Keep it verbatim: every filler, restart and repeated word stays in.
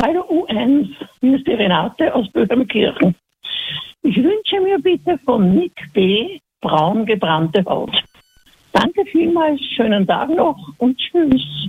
Hallo U eins, hier ist die Renate aus Böhmkirchen. Ich wünsche mir bitte von Nick B. braun gebrannte Haut. Danke vielmals, schönen Tag noch und tschüss.